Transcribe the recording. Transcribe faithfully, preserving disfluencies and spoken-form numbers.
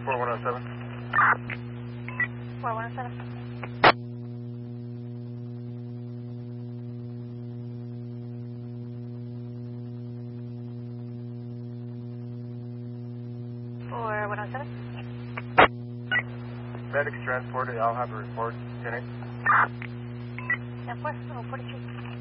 four one oh seven. four one oh seven. four one oh seven. Medics transported. I'll have a report. ten eight. ten four, oh, forty-three.